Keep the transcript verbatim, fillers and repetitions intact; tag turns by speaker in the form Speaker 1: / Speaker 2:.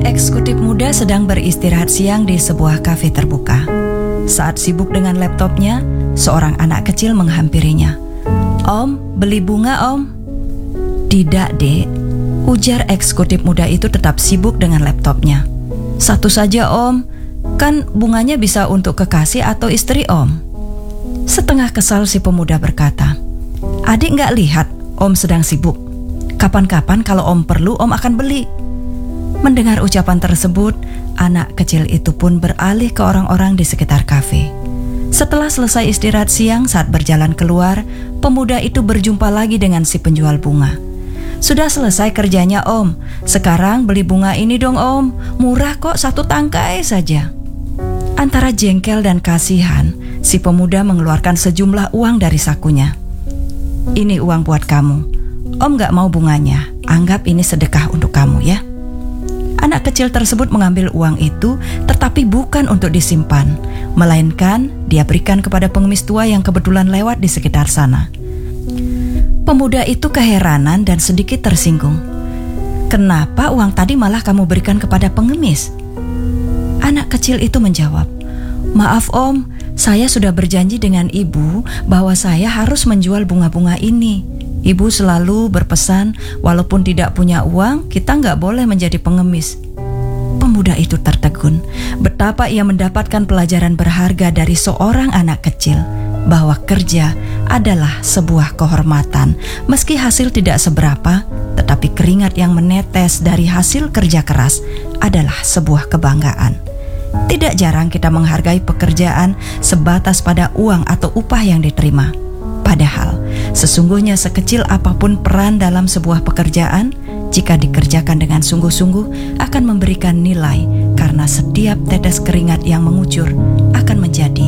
Speaker 1: eksekutif muda sedang beristirahat siang di sebuah kafe terbuka. Saat sibuk dengan laptopnya, seorang anak kecil menghampirinya. "Om, beli bunga om?" "Tidak, Dek," ujar eksekutif muda itu tetap sibuk dengan laptopnya. "Satu saja om, kan bunganya bisa untuk kekasih atau istri om." Setengah kesal si pemuda berkata, "Adik gak lihat om sedang sibuk? Kapan-kapan kalau om perlu om akan beli." Mendengar ucapan tersebut, anak kecil itu pun beralih ke orang-orang di sekitar kafe. Setelah selesai istirahat siang, saat berjalan keluar, pemuda itu berjumpa lagi dengan si penjual bunga. "Sudah selesai kerjanya om, sekarang beli bunga ini dong om, murah kok, satu tangkai saja." Antara jengkel dan kasihan, si pemuda mengeluarkan sejumlah uang dari sakunya. "Ini uang buat kamu, om gak mau bunganya, anggap ini sedekah untuk kamu ya." Anak kecil tersebut mengambil uang itu, tetapi bukan untuk disimpan, melainkan dia berikan kepada pengemis tua yang kebetulan lewat di sekitar sana. Pemuda itu keheranan dan sedikit tersinggung. "Kenapa uang tadi malah kamu berikan kepada pengemis?" Anak kecil itu menjawab, "Maaf om, saya sudah berjanji dengan ibu bahwa saya harus menjual bunga-bunga ini. Ibu selalu berpesan, walaupun tidak punya uang, kita nggak boleh menjadi pengemis." Pemuda itu tertegun. Betapa ia mendapatkan pelajaran berharga dari seorang anak kecil, bahwa kerja adalah sebuah kehormatan. Meski hasil tidak seberapa, tetapi keringat yang menetes dari hasil kerja keras adalah sebuah kebanggaan. Tidak jarang kita menghargai pekerjaan sebatas pada uang atau upah yang diterima. Padahal, sesungguhnya sekecil apapun peran dalam sebuah pekerjaan, jika dikerjakan dengan sungguh-sungguh akan memberikan nilai, karena setiap tetes keringat yang mengucur akan menjadi